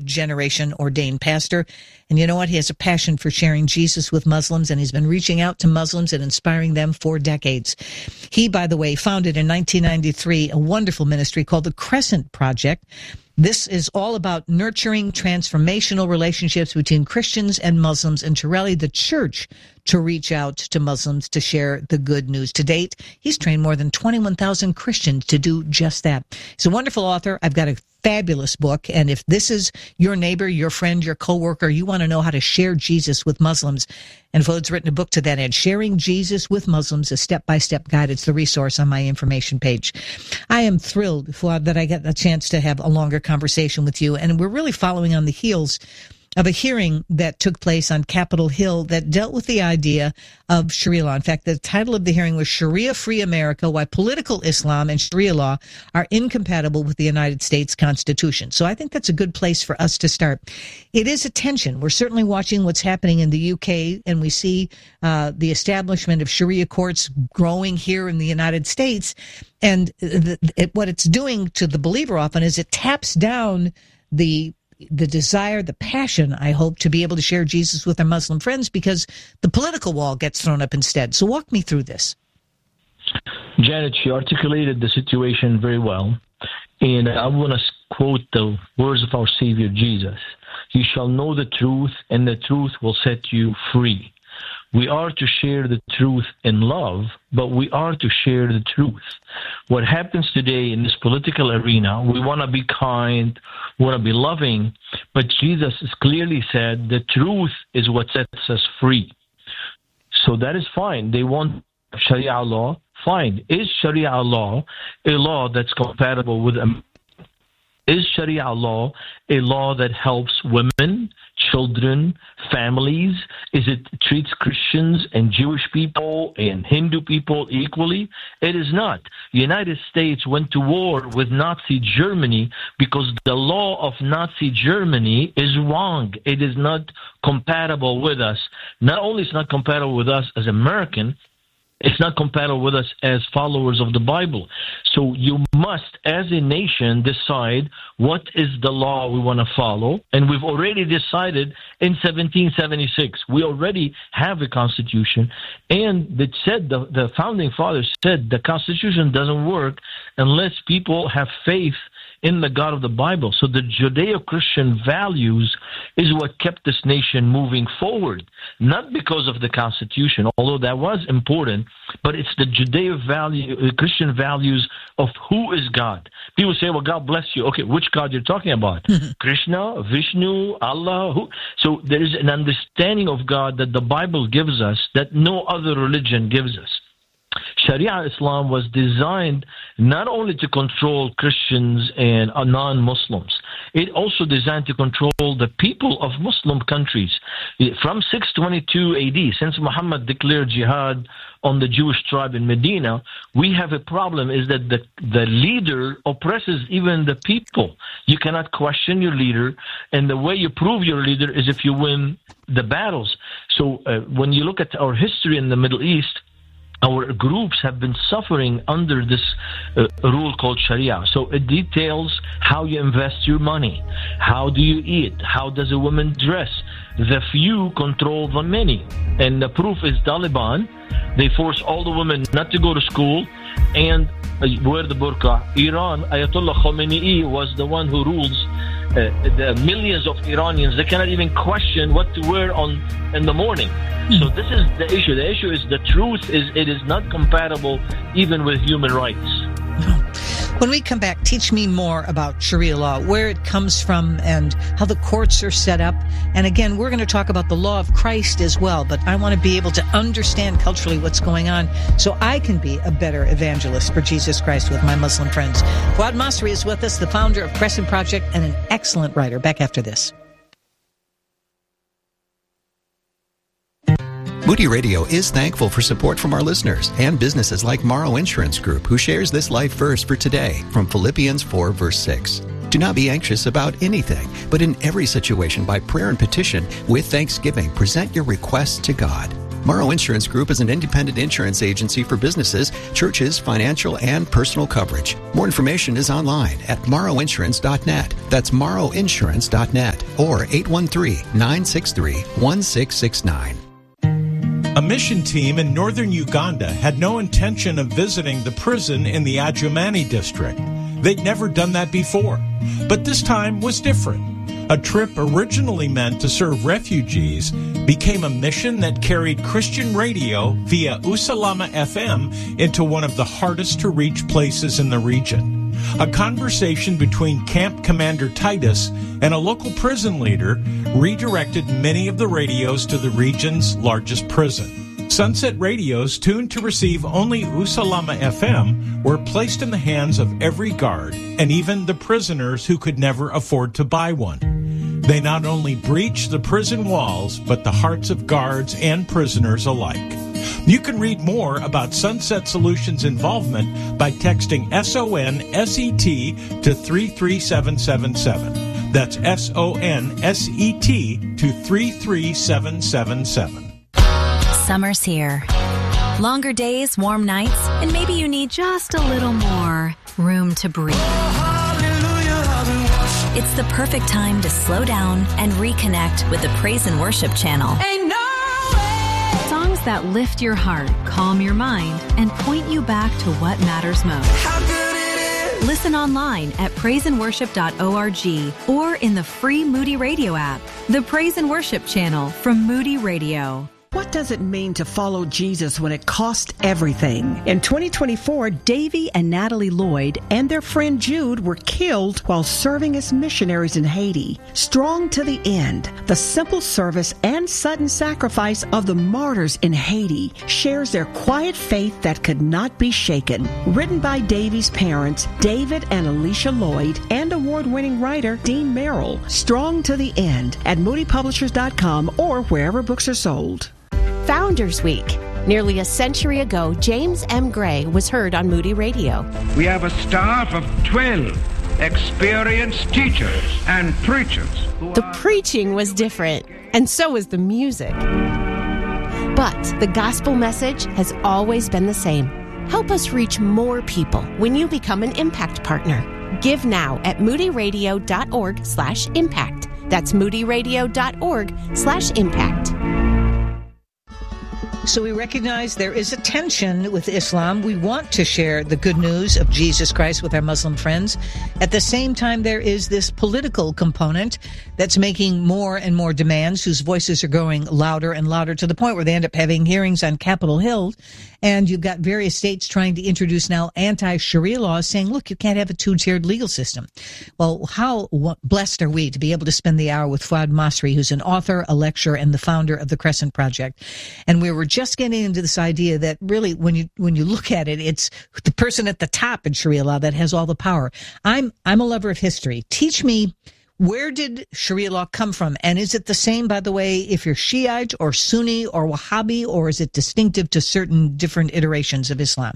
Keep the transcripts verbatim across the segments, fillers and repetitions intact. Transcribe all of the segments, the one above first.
generation ordained pastor. And you know what? He has a passion for sharing Jesus with Muslims, and he's been reaching out to Muslims and inspiring them for decades. He, by the way, founded in nineteen ninety-three a wonderful ministry called the Crescent Project. This is all about nurturing transformational relationships between Christians and Muslims, and to rally the church to reach out to Muslims to share the good news. To date, he's trained more than twenty-one thousand Christians to do just that. He's a wonderful author. I've got a fabulous book, and if this is your neighbor, your friend, your coworker, you want to know how to share Jesus with Muslims, and Vode's written a book to that end, Sharing Jesus with Muslims, a step-by-step guide. It's the resource on my information page. I am thrilled, Fuad, that I get a chance to have a longer conversation with you, and we're really following on the heels of a hearing that took place on Capitol Hill that dealt with the idea of Sharia law. In fact, the title of the hearing was Sharia-Free America, Why Political Islam and Sharia Law Are Incompatible with the United States Constitution. So I think that's a good place for us to start. It is a tension. We're certainly watching what's happening in the U K, and we see uh, the establishment of Sharia courts growing here in the United States. And the, it, what it's doing to the believer often is it taps down the the desire, the passion, I hope, to be able to share Jesus with our Muslim friends, because the political wall gets thrown up instead. So walk me through this. Janet, she articulated the situation very well. And I want to quote the words of our Savior Jesus. You shall know the truth, and the truth will set you free. We are to share the truth in love, but we are to share the truth. What happens today in this political arena, we want to be kind, we want to be loving, but Jesus has clearly said the truth is what sets us free. So that is fine. They want Sharia law, fine. Is Sharia law a law that's compatible with America? Is Sharia law a law that helps women, children, families? Is it treats Christians and Jewish people and Hindu people equally? It is not. The United States went to war with Nazi Germany because the law of Nazi Germany is wrong. It is not compatible with us. Not only is it not compatible with us as American, it's not compatible with us as followers of the Bible. So you must, as a nation, decide what is the law we want to follow. And we've already decided in seventeen seventy-six. We already have a constitution. And it said, the, the founding fathers said the constitution doesn't work unless people have faith in the God of the Bible. So the Judeo-Christian values is what kept this nation moving forward, not because of the Constitution, although that was important, but it's the Judeo-Christian values of who is God. People say, well, God bless you. Okay, which God you're talking about? Krishna, Vishnu, Allah? Who? So there is an understanding of God that the Bible gives us that no other religion gives us. Sharia Islam was designed not only to control Christians and non-Muslims, it also designed to control the people of Muslim countries. From six twenty-two A D, since Muhammad declared jihad on the Jewish tribe in Medina, we have a problem is that the, the leader oppresses even the people. You cannot question your leader, and the way you prove your leader is if you win the battles. So uh, when you look at our history in the Middle East, our groups have been suffering under this uh, rule called Sharia. So it details how you invest your money. How do you eat? How does a woman dress? The few control the many. And the proof is Taliban. They force all the women not to go to school and uh, wear the burqa. Iran, Ayatollah Khomeini was the one who rules uh, the millions of Iranians. They cannot even question what to wear on in the morning. So this is the issue. The issue is the truth is it is not compatible even with human rights. When we come back, teach me more about Sharia law, where it comes from and how the courts are set up. And again, we're going to talk about the law of Christ as well, but I want to be able to understand culturally what's going on so I can be a better evangelist for Jesus Christ with my Muslim friends. Fuad Masri is with us, the founder of Crescent Project and an excellent writer. Back after this. Moody Radio is thankful for support from our listeners and businesses like Morrow Insurance Group, who shares this life verse for today from Philippians four, verse six. Do not be anxious about anything, but in every situation by prayer and petition, with thanksgiving, present your requests to God. Morrow Insurance Group is an independent insurance agency for businesses, churches, financial, and personal coverage. More information is online at morrow insurance dot net. That's morrow insurance dot net or eight one three, nine six three, one six six nine. A mission team in northern Uganda had no intention of visiting the prison in the Adjumani district. They'd never done that before. But this time was different. A trip originally meant to serve refugees became a mission that carried Christian radio via Usalama F M into one of the hardest to reach places in the region. A conversation between Camp Commander Titus and a local prison leader redirected many of the radios to the region's largest prison. Sunset radios tuned to receive only Usalama F M were placed in the hands of every guard and even the prisoners who could never afford to buy one. They not only breached the prison walls, but the hearts of guards and prisoners alike. You can read more about Sunset Solutions' involvement by texting S O N S E T to three three seven seven seven. That's S O N S E T to three three seven seven seven. Summer's here. Longer days, warm nights, and maybe you need just a little more room to breathe. It's the perfect time to slow down and reconnect with the Praise and Worship channel. Ain't no way. Songs that lift your heart, calm your mind, and point you back to what matters most. How good it is. Listen online at praise and worship dot org or in the free Moody Radio app. The Praise and Worship channel from Moody Radio. What does it mean to follow Jesus when it costs everything? In twenty twenty-four, Davy and Natalie Lloyd and their friend Jude were killed while serving as missionaries in Haiti. Strong to the end, the simple service and sudden sacrifice of the martyrs in Haiti shares their quiet faith that could not be shaken. Written by Davy's parents, David and Alicia Lloyd, and award-winning writer Dean Merrill. Strong to the end at moody publishers dot com or wherever books are sold. Founders Week. Nearly a century ago, James M. Gray was heard on Moody Radio. We have a staff of twelve experienced teachers and preachers. The preaching was different, and so was the music. But the gospel message has always been the same. Help us reach more people when you become an impact partner. Give now at moody radio dot org slash impact. That's moody radio dot org slash impact. So we recognize there is a tension with Islam. We want to share the good news of Jesus Christ with our Muslim friends. At the same time, there is this political component that's making more and more demands, whose voices are growing louder and louder to the point where they end up having hearings on Capitol Hill. And you've got various states trying to introduce now anti-Sharia laws saying, look, you can't have a two-tiered legal system. Well, how blessed are we to be able to spend the hour with Fuad Masri, who's an author, a lecturer, and the founder of the Crescent Project. And we were just getting into this idea that really, when you when you look at it, it's the person at the top in Sharia law that has all the power. I'm I'm a lover of history. Teach me, where did Sharia law come from? And is it the same, by the way, if you're Shiite or Sunni or Wahhabi, or is it distinctive to certain different iterations of Islam?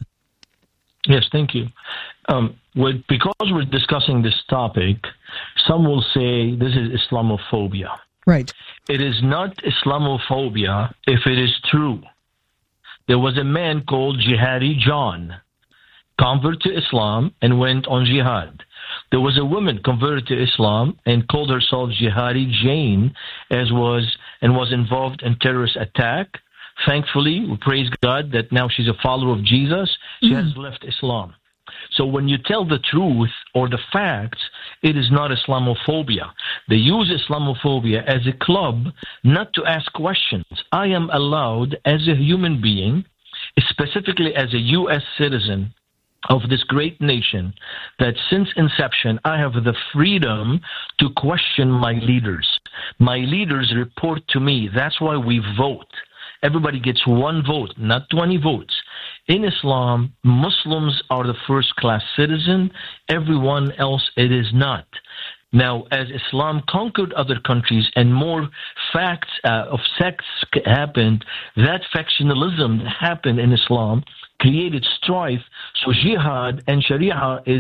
Yes, thank you. Um, well, because we're discussing this topic, some will say this is Islamophobia. Right. It is not Islamophobia if it is true. There was a man called Jihadi John, converted to Islam and went on jihad. There was a woman converted to Islam and called herself Jihadi Jane, as was and was involved in terrorist attack. Thankfully, we praise God that now she's a follower of Jesus. She mm. has left Islam. So when you tell the truth or the facts, it is not Islamophobia. They use Islamophobia as a club not to ask questions. I am allowed as a human being, specifically as a U S citizen of this great nation, that since inception I have the freedom to question my leaders. My leaders report to me. That's why we vote. Everybody gets one vote, not twenty votes. In Islam, Muslims are the first-class citizen. Everyone else, it is not. Now, as Islam conquered other countries and more facts uh, of sects happened, that factionalism that happened in Islam created strife. So jihad and Sharia is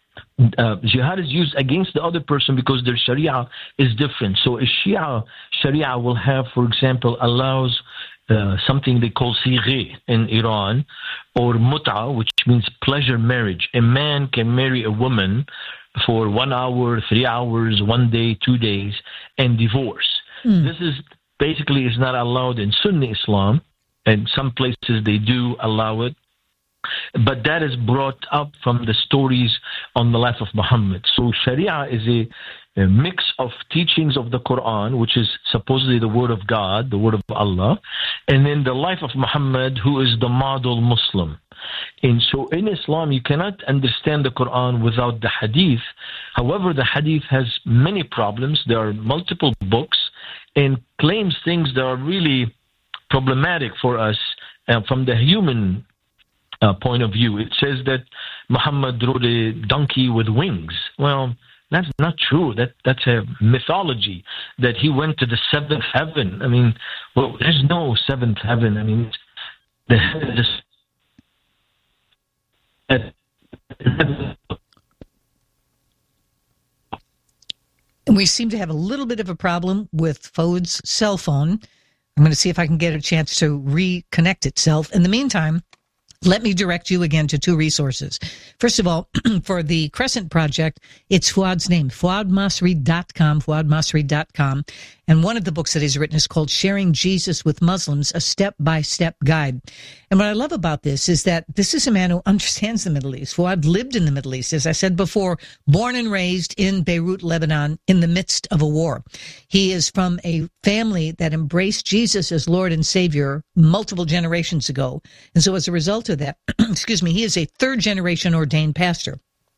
uh, jihad is used against the other person because their Sharia is different. So a Shia Sharia will have, for example, allows uh, something they call sighi in Iran, or mut'a, which means pleasure marriage. A man can marry a woman for one hour, three hours, one day, two days, and divorce. Mm. This is basically is not allowed in Sunni Islam, and some places they do allow it. But that is brought up from the stories on the life of Muhammad. So Sharia is a, a mix of teachings of the Quran, which is supposedly the word of God, the word of Allah, and then the life of Muhammad, who is the model Muslim. And so in Islam, you cannot understand the Quran without the Hadith. However, the Hadith has many problems. There are multiple books and claims things that are really problematic for us uh, from the human uh, point of view. It says that Muhammad rode a donkey with wings. Well, that's not true. That that's a mythology, that he went to the seventh heaven. I mean, well, there's no seventh heaven. I mean, the just And we seem to have a little bit of a problem with Fod's cell phone. I'm going to see if I can get a chance to reconnect itself. In the meantime, let me direct you again to two resources. First of all, for the Crescent Project, it's Fuad's name, fuad masri dot com, fuad masri dot com. And one of the books that he's written is called Sharing Jesus with Muslims, a step-by-step guide. And what I love about this is that this is a man who understands the Middle East. Fuad lived in the Middle East, as I said before, born and raised in Beirut, Lebanon, in the midst of a war. He is from a family that embraced Jesus as Lord and Savior multiple generations ago. And so as a result of that, excuse me, he is a third-generation ordained pastor.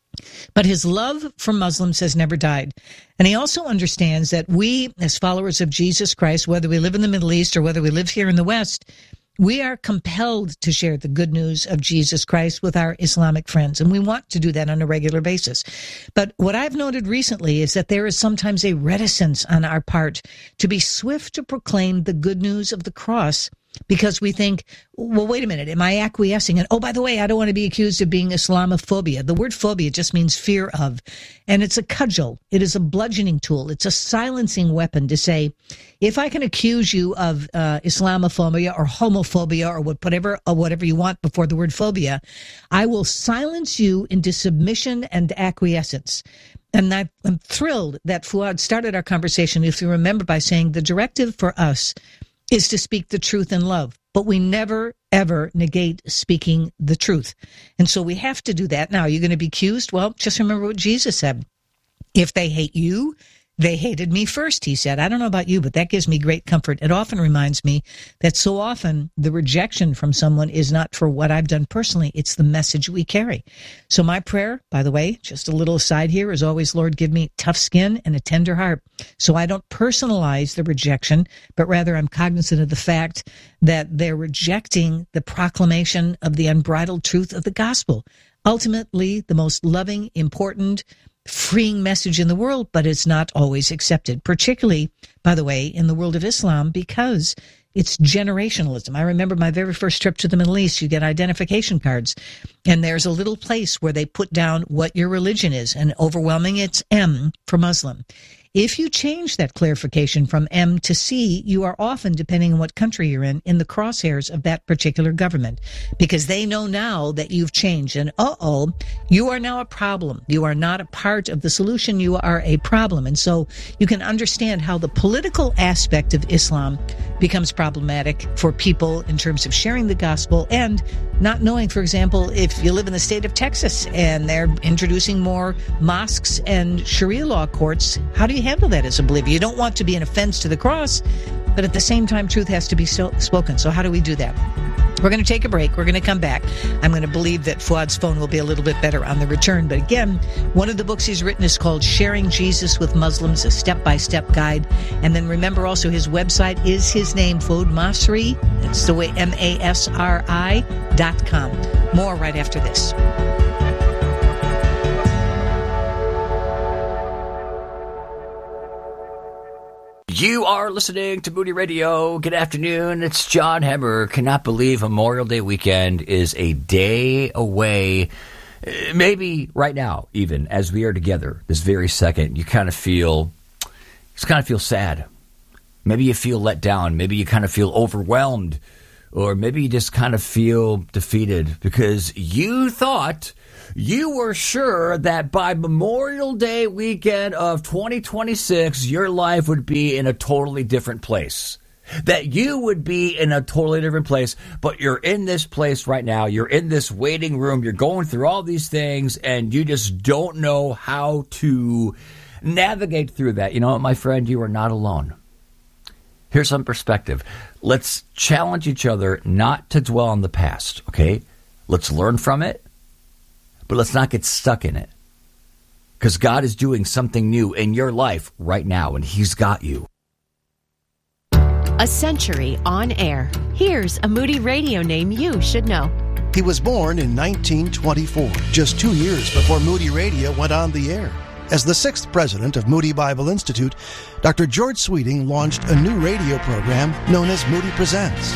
But his love for Muslims has never died. And he also understands that we, as followers of Jesus Christ, whether we live in the Middle East or whether we live here in the West, we are compelled to share the good news of Jesus Christ with our Islamic friends, and we want to do that on a regular basis. But what I've noted recently is that there is sometimes a reticence on our part to be swift to proclaim the good news of the cross, because we think, well, wait a minute, am I acquiescing? And, oh, by the way, I don't want to be accused of being Islamophobia. The word phobia just means fear of, and it's a cudgel. It is a bludgeoning tool. It's a silencing weapon to say, if I can accuse you of uh, Islamophobia or homophobia or whatever, or whatever you want before the word phobia, I will silence you into submission and acquiescence. And I'm thrilled that Fuad started our conversation, if you remember, by saying the directive for us is to speak the truth in love, but we never, ever negate speaking the truth. And so we have to do that. Now, you're going to be accused? Well, just remember what Jesus said. If they hate you, they hated me first, he said. I don't know about you, but that gives me great comfort. It often reminds me that so often the rejection from someone is not for what I've done personally. It's the message we carry. So my prayer, by the way, just a little aside here, is always, Lord, give me tough skin and a tender heart. So I don't personalize the rejection, but rather I'm cognizant of the fact that they're rejecting the proclamation of the unbridled truth of the gospel. Ultimately, the most loving, important, freeing message in the world, but it's not always accepted, particularly, by the way, in the world of Islam, because it's generationalism. I remember my very first trip to the Middle East. You get identification cards, and there's a little place where they put down what your religion is, and overwhelming it's M for Muslim. If you change that clarification from M to C, you are often, depending on what country you're in, in the crosshairs of that particular government, because they know now that you've changed. And uh-oh, you are now a problem. You are not a part of the solution. You are a problem. And so you can understand how the political aspect of Islam becomes problematic for people in terms of sharing the gospel and not knowing, for example, if you live in the state of Texas and they're introducing more mosques and Sharia law courts, how do you handle that as a believer? You don't want to be an offense to the cross, but at the same time, truth has to be so spoken. So how do we do that? We're going to take a break. We're going to come back. I'm going to believe that Fuad's phone will be a little bit better on the return. But again, one of the books he's written is called Sharing Jesus with Muslims, a step-by-step guide. And then remember also his website is his name, Fuad Masri. That's the way M A S R I dot com. More right after this. You are listening to Moody Radio. Good afternoon. It's John Hemmer. Cannot believe Memorial Day weekend is a day away. Maybe right now, even as we are together, this very second, you kind of feel, you kind of feel sad. Maybe you feel let down. Maybe you kind of feel overwhelmed. Or maybe you just kind of feel defeated because you thought, you were sure that by Memorial Day weekend of twenty twenty-six, your life would be in a totally different place. That you would be in a totally different place, but you're in this place right now. You're in this waiting room. You're going through all these things, and you just don't know how to navigate through that. You know what, my friend? You are not alone. Here's some perspective. Let's challenge each other not to dwell on the past, okay? Let's learn from it, but let's not get stuck in it. Because God is doing something new in your life right now, and He's got you. A century on air. Here's a Moody Radio name you should know. He was born in nineteen twenty-four, just two years before Moody Radio went on the air. As the sixth president of Moody Bible Institute, Doctor George Sweeting launched a new radio program known as Moody Presents.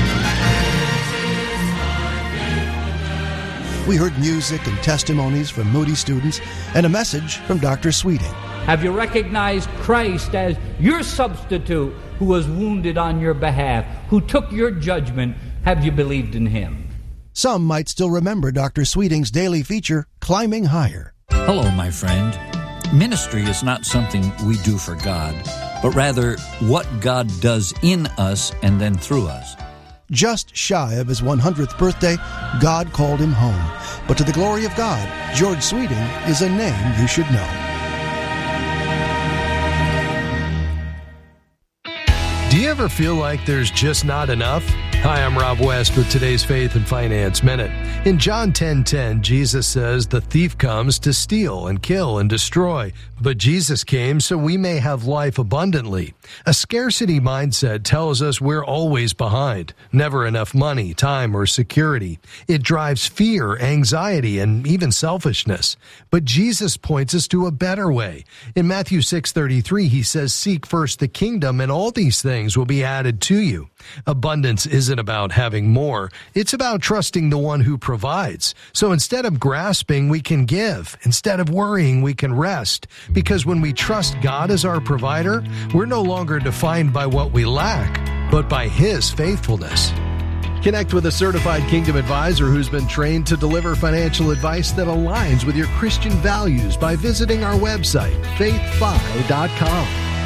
We heard music and testimonies from Moody students and a message from Doctor Sweeting. Have you recognized Christ as your substitute who was wounded on your behalf, who took your judgment? Have you believed in Him? Some might still remember Doctor Sweeting's daily feature, Climbing Higher. Hello, my friend. Ministry is not something we do for God, but rather what God does in us and then through us. Just shy of his one hundredth birthday, God called him home. But to the glory of God, George Sweeting is a name you should know. Do you ever feel like there's just not enough? Hi, I'm Rob West with today's Faith and Finance Minute. In John ten ten, Jesus says the thief comes to steal and kill and destroy, but Jesus came so we may have life abundantly. A scarcity mindset tells us we're always behind, never enough money, time, or security. It drives fear, anxiety, and even selfishness. But Jesus points us to a better way. In Matthew six thirty-three, he says, "Seek first the kingdom, and all these things will be added to you." Abundance isn't about having more. It's about trusting the one who provides. So instead of grasping, we can give. Instead of worrying, we can rest. Because when we trust God as our provider, we're no longer defined by what we lack, but by His faithfulness. Connect with a certified Kingdom advisor who's been trained to deliver financial advice that aligns with your Christian values by visiting our website, faith fi dot com.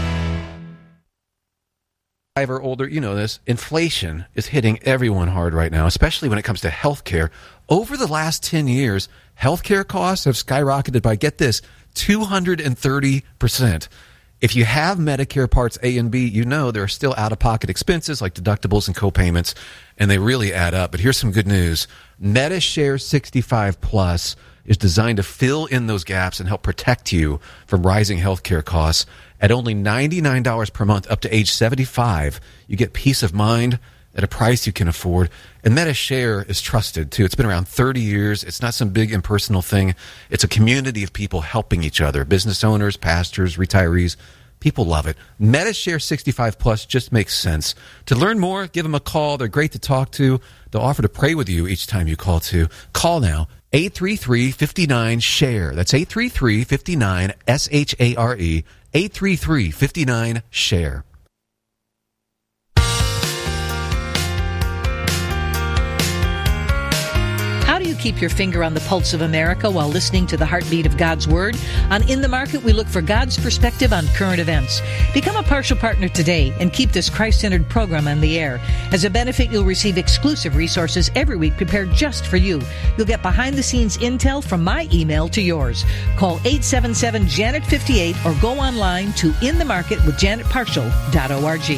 Five or older, you know this, inflation is hitting everyone hard right now, especially when it comes to health care. Over the last ten years, healthcare costs have skyrocketed by, get this, two hundred thirty percent. If you have Medicare Parts A and B, you know there are still out-of-pocket expenses like deductibles and co-payments, and they really add up. But here's some good news. MediShare sixty-five Plus is designed to fill in those gaps and help protect you from rising healthcare costs. At only ninety-nine dollars per month up to age seventy-five, you get peace of mind at a price you can afford. And MediShare is trusted, too. It's been around thirty years. It's not some big impersonal thing. It's a community of people helping each other, business owners, pastors, retirees. People love it. MediShare sixty-five Plus just makes sense. To learn more, give them a call. They're great to talk to. They'll offer to pray with you each time you call, too. Call now. eight three three, five nine, share. That's eight three three, five nine, S H A R E. eight three three, five nine, share. How do you keep your finger on the pulse of America while listening to the heartbeat of God's Word? On In the Market, we look for God's perspective on current events. Become a partial partner today and keep this Christ-centered program on the air. As a benefit, you'll receive exclusive resources every week prepared just for you. You'll get behind-the-scenes intel from my email to yours. Call eight seven seven, Janet fifty-eight or go online to in the market with janet partial dot org.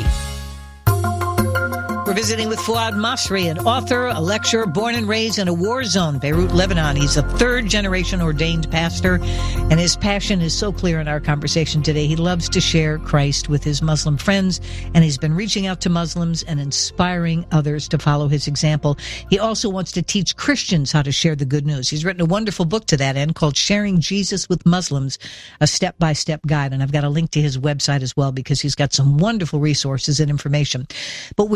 We're visiting with Fuad Masri, an author, a lecturer, born and raised in a war zone, Beirut, Lebanon. He's a third-generation ordained pastor, and his passion is so clear in our conversation today. He loves to share Christ with his Muslim friends, and he's been reaching out to Muslims and inspiring others to follow his example. He also wants to teach Christians how to share the good news. He's written a wonderful book to that end called Sharing Jesus with Muslims, a step-by-step guide, and I've got a link to his website as well because he's got some wonderful resources and information. But we are conversation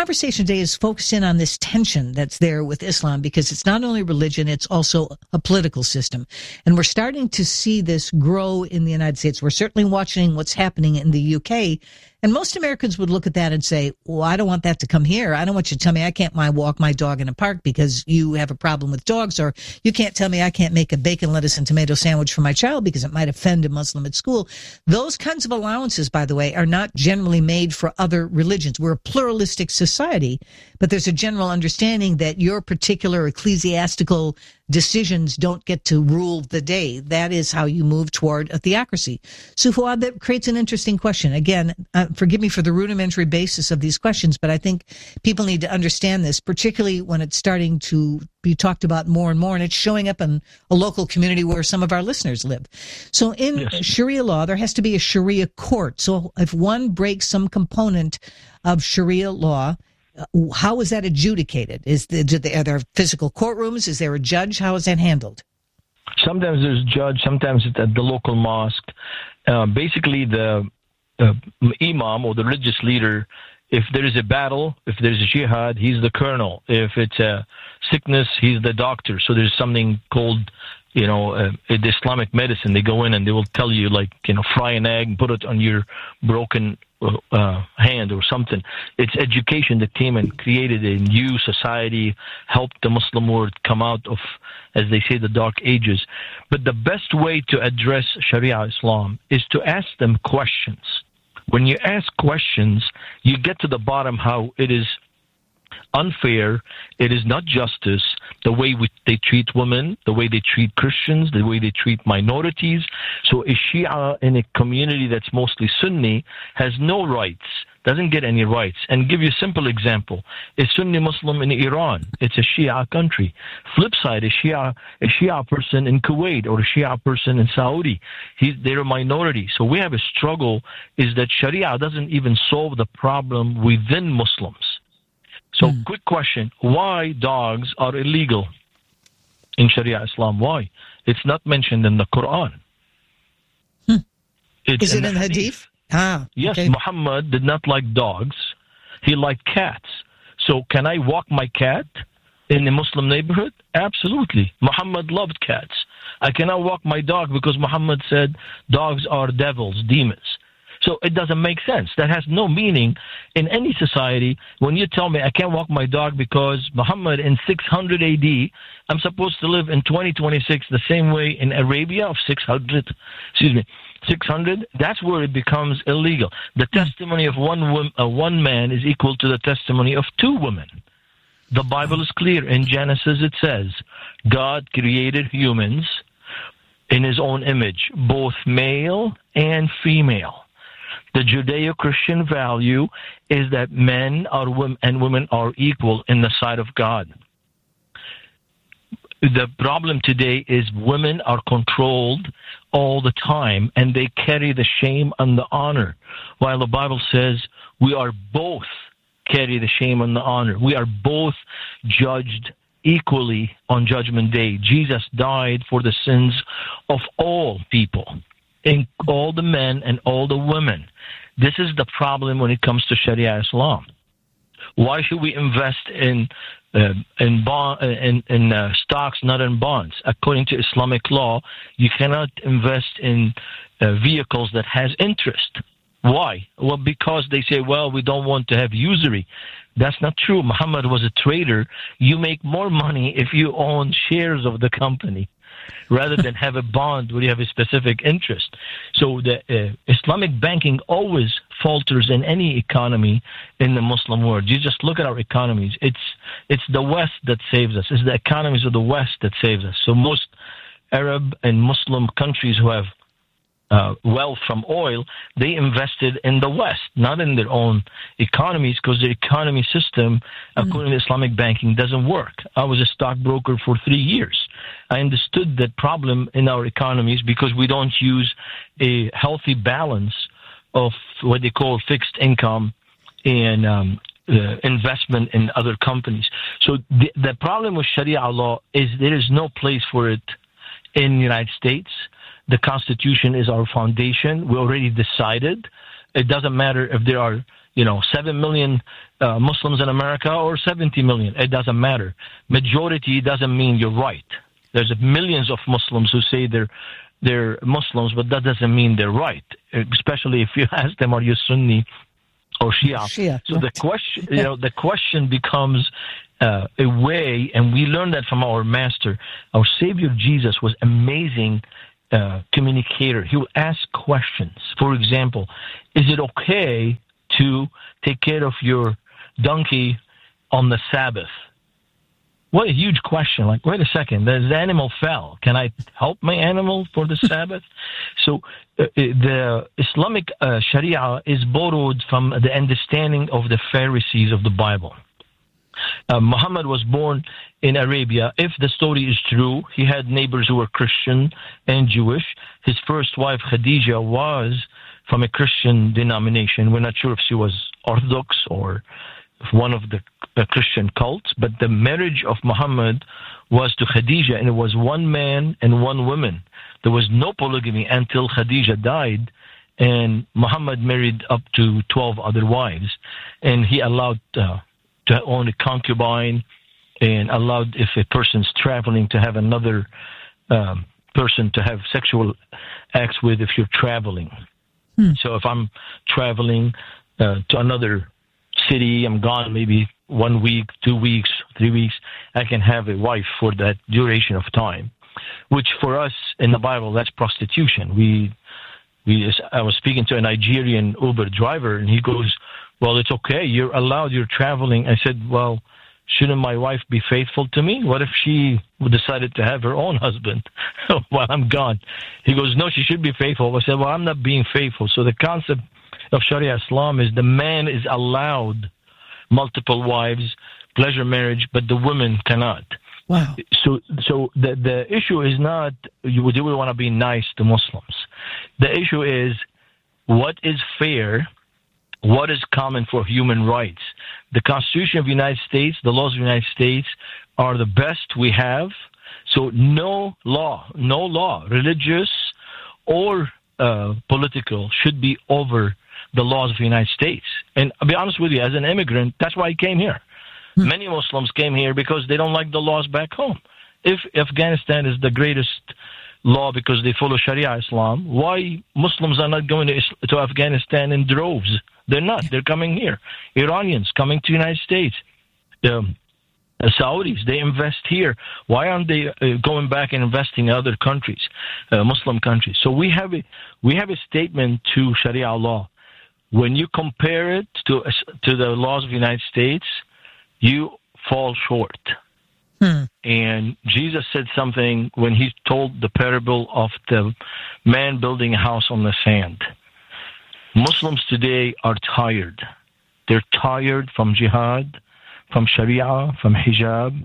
conversation today is focused in on this tension that's there with Islam, because it's not only religion, it's also a political system. And we're starting to see this grow in the United States. We're certainly watching what's happening in the U K. And most Americans would look at that and say, well, I don't want that to come here. I don't want you to tell me I can't my walk my dog in a park because you have a problem with dogs, or you can't tell me I can't make a bacon, lettuce, and tomato sandwich for my child because it might offend a Muslim at school. Those kinds of allowances, by the way, are not generally made for other religions. We're a pluralistic society, but there's a general understanding that your particular ecclesiastical decisions don't get to rule the day. That is how you move toward a theocracy. So, Fuad, that creates an interesting question. Again, uh, forgive me for the rudimentary basis of these questions, but I think people need to understand this, particularly when it's starting to be talked about more and more, and it's showing up in a local community where some of our listeners live. So in yes. Sharia law, there has to be a Sharia court. So if one breaks some component of Sharia law, how is that adjudicated? Is the, do they, are there physical courtrooms? Is there a judge? How is that handled? Sometimes there's a judge. Sometimes it's at the local mosque. Uh, basically, the uh, imam or the religious leader, if there is a battle, if there's a jihad, he's the colonel. If it's a sickness, he's the doctor. So there's something called, you know, uh, the Islamic medicine. They go in and they will tell you, like, you know, fry an egg and put it on your broken uh, hand or something. It's education that came and created a new society, helped the Muslim world come out of, as they say, the dark ages. But the best way to address Sharia Islam is to ask them questions. When you ask questions, you get to the bottom how it is unfair, it is not justice, the way we, they treat women, the way they treat Christians, the way they treat minorities. So a Shia in a community that's mostly Sunni has no rights, doesn't get any rights. And give you a simple example, a Sunni Muslim in Iran, it's a Shia country. Flip side, a Shia, a Shia person in Kuwait or a Shia person in Saudi, he, they're a minority. So we have a struggle is that Sharia doesn't even solve the problem within Muslims. So, mm. quick question, why dogs are illegal in Sharia Islam? Why? It's not mentioned in the Quran. Hmm. It's Is it in the Hadith? hadith? Ah, yes, okay. Muhammad did not like dogs. He liked cats. So, can I walk my cat in a Muslim neighborhood? Absolutely. Muhammad loved cats. I cannot walk my dog because Muhammad said dogs are devils, demons. So it doesn't make sense. That has no meaning in any society. When you tell me I can't walk my dog because Muhammad in six hundred A D, I'm supposed to live in twenty twenty-six the same way in Arabia of six hundred, excuse me, six hundred, that's where it becomes illegal. The testimony of one woman, uh, one man is equal to the testimony of two women. The Bible is clear. In Genesis it says, God created humans in his own image, both male and female. The Judeo-Christian value is that men are women and women are equal in the sight of God. The problem today is women are controlled all the time, and they carry the shame and the honor, while the Bible says we are both carry the shame and the honor. We are both judged equally on Judgment Day. Jesus died for the sins of all people, in all the men and all the women. This is the problem when it comes to Sharia Islam. Why should we invest in uh, in, bond, in, in uh, stocks, not in bonds? According to Islamic law, you cannot invest in uh, vehicles that has interest. Why? Well, because they say, well, we don't want to have usury. That's not true. Muhammad was a trader. You make more money if you own shares of the company rather than have a bond where you have a specific interest. So the uh, Islamic banking always falters in any economy in the Muslim world. You just look at our economies. It's it's the West that saves us. It's the economies of the West that saves us. So most Arab and Muslim countries who have uh, wealth from oil, they invested in the West, not in their own economies, because the economy system, according mm. to Islamic banking, doesn't work. I was a stockbroker for three years. I understood that problem in our economies because we don't use a healthy balance of what they call fixed income and um, uh, investment in other companies. So the, the problem with Sharia law is there is no place for it in the United States. The Constitution is our foundation. We already decided It doesn't matter if there are, you know, seven million uh, Muslims in America or seventy million. It doesn't matter. Majority doesn't mean you're right. There's millions of Muslims who say they're they're Muslims, but that doesn't mean they're right. Especially if you ask them, are you Sunni or Shia? Shia so right. the question, you know, the question becomes uh, a way, and we learned that from our master. Our Savior Jesus was amazing uh, communicator. He would ask questions. For example, is it okay to take care of your donkey on the Sabbath? What a huge question. Like, wait a second, the animal fell. Can I help my animal for the Sabbath? So uh, the Islamic uh, Sharia is borrowed from the understanding of the Pharisees of the Bible. Uh, Muhammad was born in Arabia. If the story is true, he had neighbors who were Christian and Jewish. His first wife, Khadija, was from a Christian denomination. We're not sure if she was Orthodox or one of the uh, Christian cults, but the marriage of Muhammad was to Khadija, and it was one man and one woman. There was no polygamy until Khadija died, and Muhammad married up to twelve other wives, and he allowed uh, to own a concubine, and allowed, if a person's traveling, to have another um, person to have sexual acts with if you're traveling. Hmm. So if I'm traveling uh, to another city, I'm gone maybe one week, two weeks, three weeks, I can have a wife for that duration of time, which for us in the Bible, that's prostitution. We, we, I was speaking to a Nigerian Uber driver, and he goes, well, it's okay, you're allowed, you're traveling. I said, well, shouldn't my wife be faithful to me? What if she decided to have her own husband while I'm gone? He goes, no, she should be faithful. I said, well, I'm not being faithful. So the concept of Sharia Islam is the man is allowed multiple wives, pleasure marriage, but the woman cannot. Wow. So so the the issue is not, you, do we want to be nice to Muslims? The issue is, what is fair? What is common for human rights? The Constitution of the United States, the laws of the United States are the best we have. So no law, no law, religious or uh, political, should be over the laws of the United States. And I'll be honest with you, as an immigrant, that's why I came here. Hmm. Many Muslims came here because they don't like the laws back home. If Afghanistan is the greatest law because they follow Sharia Islam, why Muslims are not going to, to Afghanistan in droves? They're not. They're coming here. Iranians coming to the United States. Um, the Saudis, they invest here. Why aren't they uh, going back and investing in other countries, uh, Muslim countries? So we have a, we have a statement to Sharia law. When you compare it to to the laws of the United States, you fall short. Hmm. And Jesus said something when he told the parable of the man building a house on the sand. Muslims today are tired. They're tired from jihad, from Sharia, from hijab.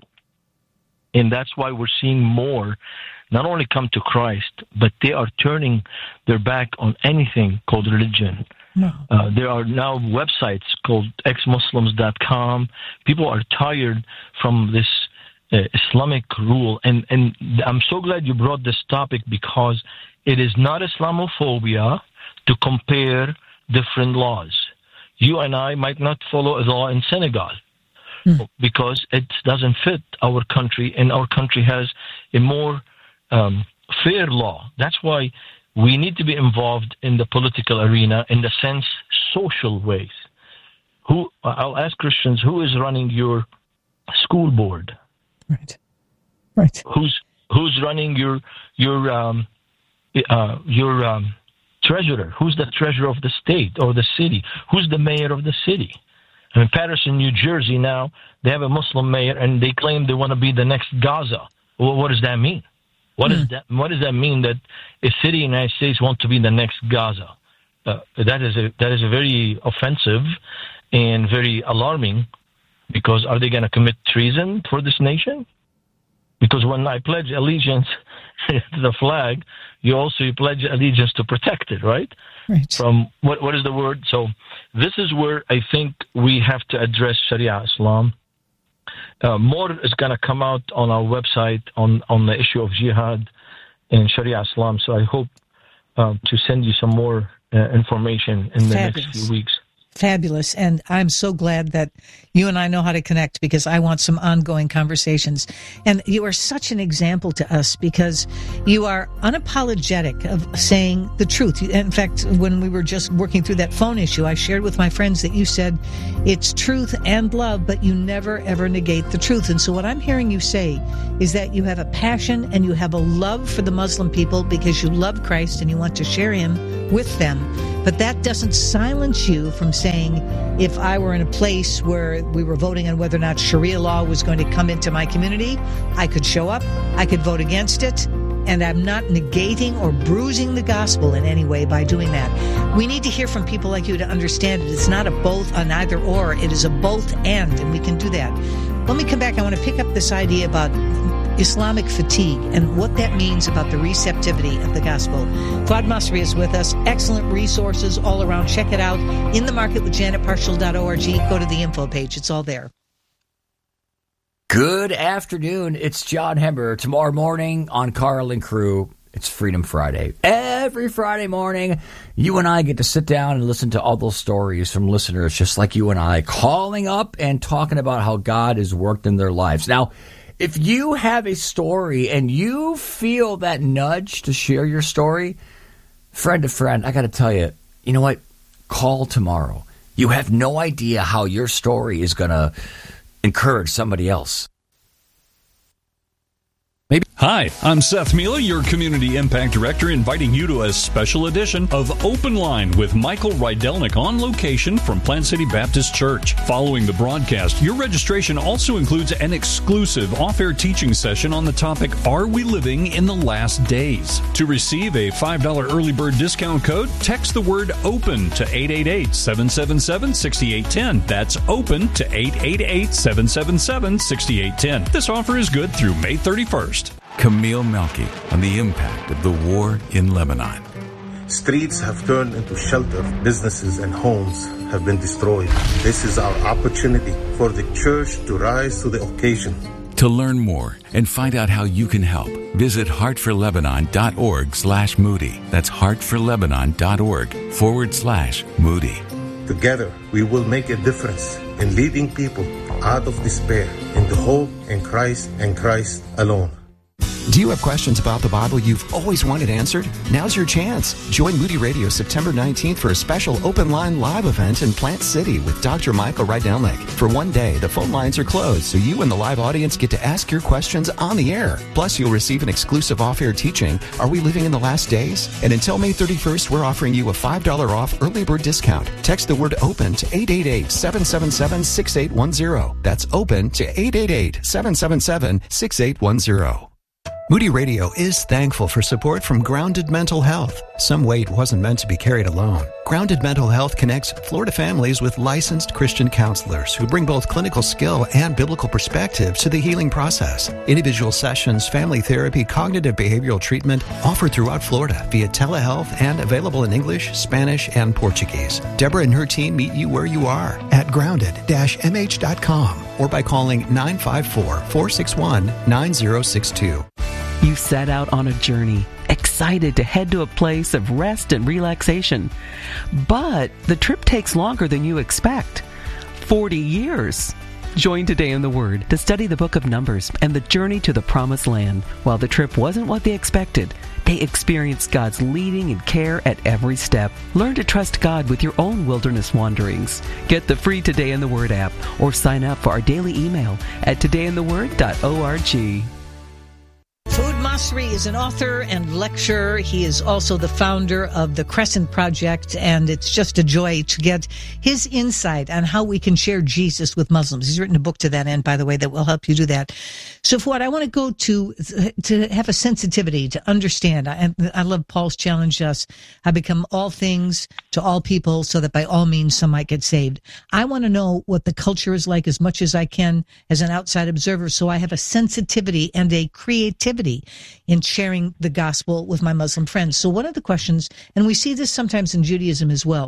And that's why we're seeing more not only come to Christ, but they are turning their back on anything called religion. No. Uh, there are now websites called x muslims dot com. People are tired from this uh, Islamic rule. And, and I'm so glad you brought this topic, because it is not Islamophobia to compare different laws. You and I might not follow a law in Senegal mm. because it doesn't fit our country, and our country has a more um, fair law. That's why we need to be involved in the political arena in the sense social ways. Who I'll ask Christians, who is running your school board? Right. Right. Who's who's running your your um, uh, your um, treasurer? Who's the treasurer of the state or the city? Who's the mayor of the city? I mean, Patterson, New Jersey now, they have a Muslim mayor, and they claim they want to be the next Gaza. Well, what does that mean? What mm. does that What does that mean that a city in the United States wants to be the next Gaza? Uh, that is a that is a very offensive and very alarming, because are they going to commit treason for this nation? Because when I pledge allegiance to the flag, you also pledge allegiance to protect it, right? Right. From what what is the word? So this is where I think we have to address Sharia Islam. Uh, more is going to come out on our website on, on the issue of jihad and Sharia Islam. So I hope uh, to send you some more uh, information in the Fabulous. next few weeks. Fabulous. And I'm so glad that you and I know how to connect, because I want some ongoing conversations. And you are such an example to us, because you are unapologetic of saying the truth. In fact, when we were just working through that phone issue, I shared with my friends that you said it's truth and love, but you never ever negate the truth. And so what I'm hearing you say is that you have a passion and you have a love for the Muslim people because you love Christ and you want to share him with them. But that doesn't silence you from saying, if I were in a place where we were voting on whether or not Sharia law was going to come into my community, I could show up, I could vote against it, and I'm not negating or bruising the gospel in any way by doing that. We need to hear from people like you to understand it. It's not a both, an either or, it is a both and, and we can do that. When we come back, I want to pick up this idea about Islamic fatigue and what that means about the receptivity of the gospel. Fuad Masri is with us. Excellent resources all around. Check it out. In the Market with Janet Parshall dot org. Go to the info page. It's all there. Good afternoon. It's John Hemmer. Tomorrow morning on Carl and Crew, it's Freedom Friday. Every Friday morning, you and I get to sit down and listen to all those stories from listeners just like you and I, calling up and talking about how God has worked in their lives. Now, if you have a story and you feel that nudge to share your story, friend to friend, I got to tell you, you know what? Call tomorrow. You have no idea how your story is going to encourage somebody else. Maybe. Hi, I'm Seth Mila, your Community Impact Director, inviting you to a special edition of Open Line with Michael Rydelnik on location from Plant City Baptist Church. Following the broadcast, your registration also includes an exclusive off-air teaching session on the topic, Are We Living in the Last Days? To receive a five dollars early bird discount code, text the word OPEN to eight eight eight, seven seven seven, six eight one zero. That's OPEN to eight eight eight, seven seven seven, six eight one zero. This offer is good through May thirty-first. Camille Melki on the impact of the war in Lebanon. Streets have turned into shelter, businesses and homes have been destroyed. This is our opportunity for the church to rise to the occasion. To learn more and find out how you can help, visit heartforlebanon.org slash Moody. That's heartforlebanon.org forward slash Moody. Together, we will make a difference in leading people out of despair into hope in Christ and Christ alone. Do you have questions about the Bible you've always wanted answered? Now's your chance. Join Moody Radio September nineteenth for a special Open Line live event in Plant City with Doctor Michael Rydelnik. For one day, the phone lines are closed, so you and the live audience get to ask your questions on the air. Plus, you'll receive an exclusive off-air teaching, Are We Living in the Last Days? And until May thirty-first, we're offering you a five dollars off early bird discount. Text the word OPEN to eight eight eight, seven seven seven, six eight one zero. That's OPEN to eight eight eight, seven seven seven, six eight one zero. Moody Radio is thankful for support from Grounded Mental Health. Some weight wasn't meant to be carried alone. Grounded Mental Health connects Florida families with licensed Christian counselors who bring both clinical skill and biblical perspective to the healing process. Individual sessions, family therapy, cognitive behavioral treatment offered throughout Florida via telehealth and available in English, Spanish, and Portuguese. Deborah and her team meet you where you are at grounded dash m h dot com or by calling nine five four, four six one, nine zero six two. You set out on a journey, excited to head to a place of rest and relaxation. But the trip takes longer than you expect. forty years. Join Today in the Word to study the book of Numbers and the journey to the Promised Land. While the trip wasn't what they expected, they experienced God's leading and care at every step. Learn to trust God with your own wilderness wanderings. Get the free Today in the Word app or sign up for our daily email at today in the word dot org. Fuad Masri is an author and lecturer. He is also the founder of the Crescent Project, and it's just a joy to get his insight on how we can share Jesus with Muslims. He's written a book to that end, by the way, that will help you do that. So, Fuad, I want to go to to have a sensitivity to understand. I, I love Paul's challenge us. I become all things to all people so that by all means some might get saved. I want to know what the culture is like as much as I can as an outside observer, so I have a sensitivity and a creativity in sharing the gospel with my Muslim friends. So one of the questions, and we see this sometimes in Judaism as well,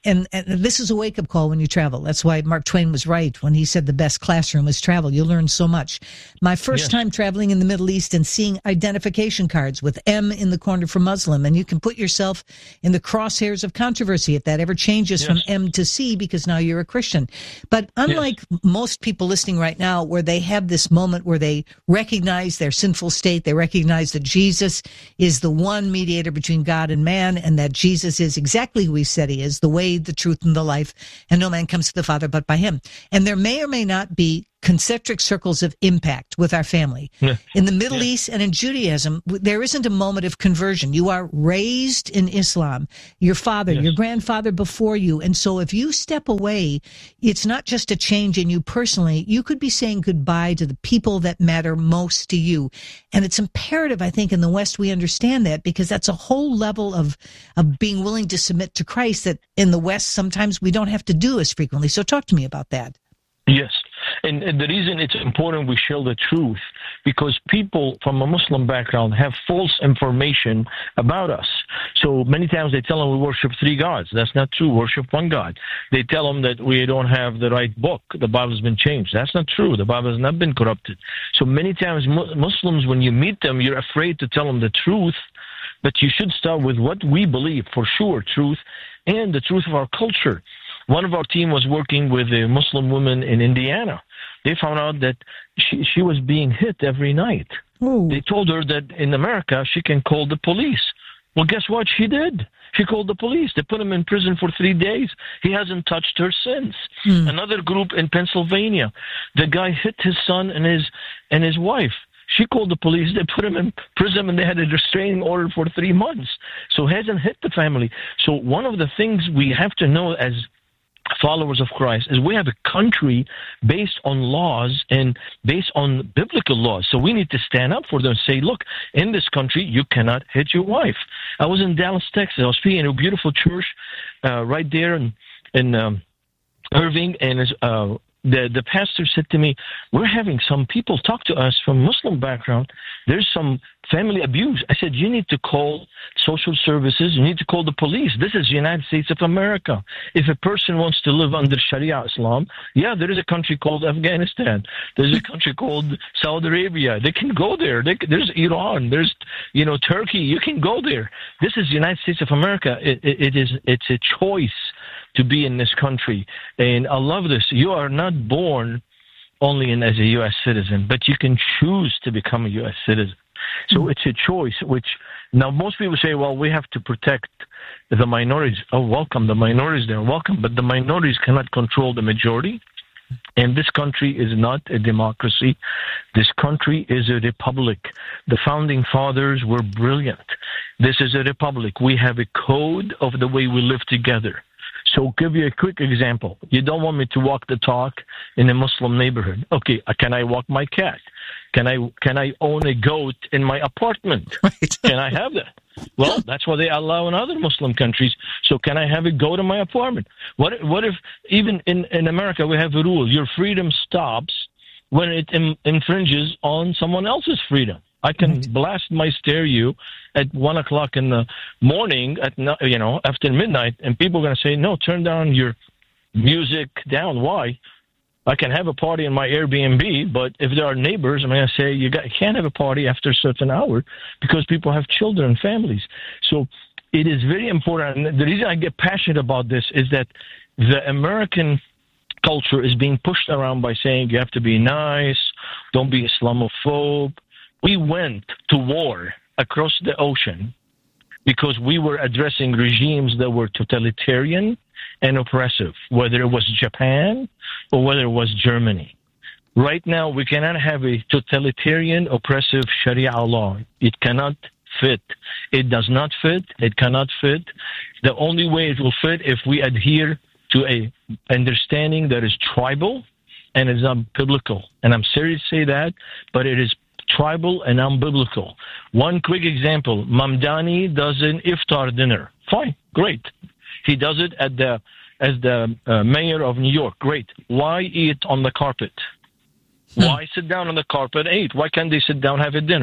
and, and this is a wake-up call when you travel. That's why Mark Twain was right when he said the best classroom is travel. You learn so much. My first Yes. time traveling in the Middle East and seeing identification cards with M in the corner for Muslim, and you can put yourself in the crosshairs of controversy if that ever changes Yes. from M to C because now you're a Christian. But unlike most people listening right now, where they have this moment where they recognize their sinful state, they recognize that Jesus is the one mediator between God and man, and that Jesus is exactly who he said he is, the way, the truth, and the life, and no man comes to the Father but by him. And there may or may not be concentric circles of impact with our family. Yeah. In the Middle East and in Judaism, there isn't a moment of conversion. You are raised in Islam, your father, Yes. your grandfather before you. And so if you step away, it's not just a change in you personally. You could be saying goodbye to the people that matter most to you. And it's imperative, I think, in the West we understand that, because that's a whole level of, of being willing to submit to Christ that in the West sometimes we don't have to do as frequently. So talk to me about that. Yes. And, and the reason it's important we share the truth, because people from a Muslim background have false information about us. So many times they tell them we worship three gods. That's not true. Worship one God. They tell them that we don't have the right book. The Bible's been changed. That's not true. The Bible has not been corrupted. So many times mu- Muslims, when you meet them, you're afraid to tell them the truth. But you should start with what we believe, for sure, truth, and the truth of our culture. One of our team was working with a Muslim woman in Indiana. They found out that she, she was being hit every night. Ooh. They told her that in America she can call the police. Well, guess what? She did. She called the police. They put him in prison for three days. He hasn't touched her since. Hmm. Another group in Pennsylvania, the guy hit his son and his and his wife. She called the police. They put him in prison, and they had a restraining order for three months. So he hasn't hit the family. So one of the things we have to know as followers of Christ is we have a country based on laws and based on biblical laws. So we need to stand up for them and say, look, in this country, you cannot hit your wife. I was in Dallas, Texas. I was speaking in a beautiful church uh, right there in, in um, Irving, and uh, the the pastor said to me, we're having some people talk to us from Muslim background. There's some family abuse. I said, you need to call social services. You need to call the police. This is the United States of America. If a person wants to live under Sharia Islam, yeah, there is a country called Afghanistan. There's a country called Saudi Arabia. They can go there. They, there's Iran. There's, you know, Turkey. You can go there. This is the United States of America. It, it, it is, it's a choice to be in this country. And I love this. You are not born only in, as a U S citizen, but you can choose to become a U S citizen. So it's a choice, which now most people say, well, we have to protect the minorities. Oh, welcome. The minorities, they're welcome. But the minorities cannot control the majority. And this country is not a democracy. This country is a republic. The founding fathers were brilliant. This is a republic. We have a code of the way we live together. So give you a quick example. You don't want me to walk the talk in a Muslim neighborhood. Okay, can I walk my cat? Can I can I own a goat in my apartment? Right. Can I have that? Well, that's what they allow in other Muslim countries. So can I have a goat in my apartment? What what if even in, in America we have a rule, your freedom stops when it im- infringes on someone else's freedom. I can right. blast my stereo at one o'clock in the morning, at you know after midnight, and people are going to say, "No, turn down your music down." Why? I can have a party in my Airbnb, but if there are neighbors, I'm going to say you, got, you can't have a party after a certain hour because people have children and families. So it is very important. And the reason I get passionate about this is that the American culture is being pushed around by saying you have to be nice, don't be Islamophobe. We went to war across the ocean because we were addressing regimes that were totalitarian and oppressive, whether it was Japan or whether it was Germany. Right now, we cannot have a totalitarian, oppressive Sharia law. It cannot fit. It does not fit. It cannot fit. The only way it will fit if we adhere to a understanding that is tribal and is unbiblical. And I'm sorry to say that, but it is tribal and unbiblical. One quick example, Mamdani does an iftar dinner. Fine, great. He does it at the as the uh, mayor of New York. Great. Why eat on the carpet? Hmm. Why sit down on the carpet and eat? Why can't they sit down and have a dinner?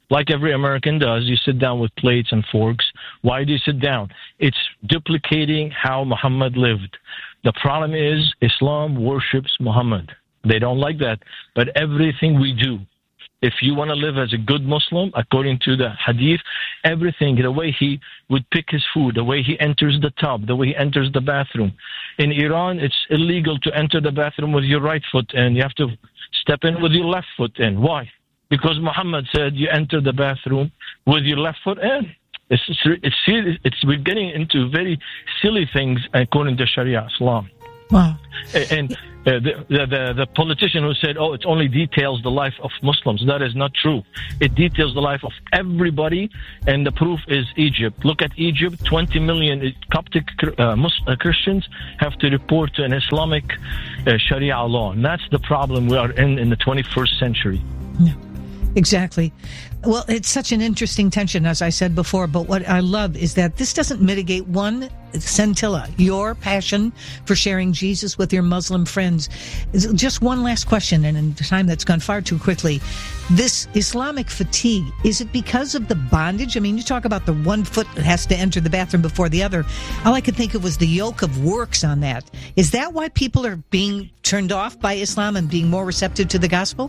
like every American does. You sit down with plates and forks. Why do you sit down? It's duplicating how Muhammad lived. The problem is Islam worships Muhammad. They don't like that. But everything we do, if you want to live as a good Muslim, according to the hadith, everything, the way he would pick his food, the way he enters the tub, the way he enters the bathroom. In Iran, it's illegal to enter the bathroom with your right foot in. You have to step in with your left foot in. Why? Because Muhammad said you enter the bathroom with your left foot in. It's, it's, it's, it's we're getting into very silly things according to Sharia Islam. Wow. And uh, the, the the politician who said, oh, it only details the life of Muslims. That is not true. It details the life of everybody, and the proof is Egypt. Look at Egypt. twenty million Coptic uh, Muslim, uh, Christians have to report to an Islamic uh, Sharia law. And that's the problem we are in in the twenty-first century. No. Exactly. Well, it's such an interesting tension, as I said before, but what I love is that this doesn't mitigate one scintilla, your passion for sharing Jesus with your Muslim friends. Just one last question, and in time that's gone far too quickly. This Islamic fatigue, is it because of the bondage? I mean, you talk about the one foot that has to enter the bathroom before the other. All I could think of was the yoke of works on that. Is that why people are being turned off by Islam and being more receptive to the gospel?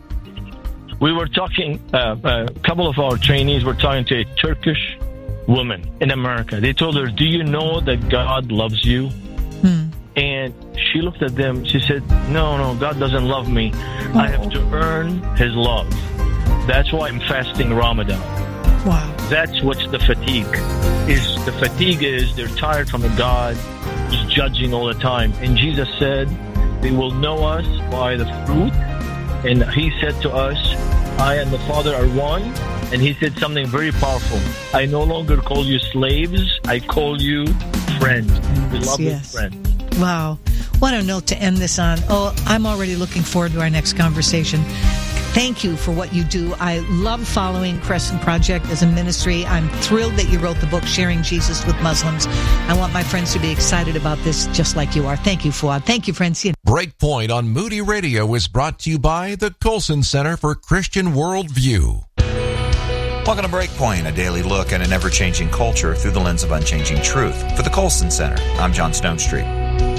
We were talking, uh, a couple of our trainees were talking to a Turkish woman in America. They told her, do you know that God loves you? Hmm. And she looked at them. She said, no, no, God doesn't love me. Oh. I have to earn his love. That's why I'm fasting Ramadan. Wow. That's what's the fatigue. Is the fatigue is they're tired from a God who's judging all the time. And Jesus said, they will know us by the fruit. And he said to us, I and the Father are one. And he said something very powerful. I no longer call you slaves. I call you friends. Beloved yes. friends. Wow. What a note to end this on. Oh, I'm already looking forward to our next conversation. Thank you for what you do. I love following Crescent Project as a ministry. I'm thrilled that you wrote the book, Sharing Jesus with Muslims. I want my friends to be excited about this just like you are. Thank you, Fuad. Thank you, friends. Breakpoint on Moody Radio is brought to you by the Colson Center for Christian Worldview. Welcome to Breakpoint, a daily look at an ever-changing culture through the lens of unchanging truth. For the Colson Center, I'm John Stonestreet.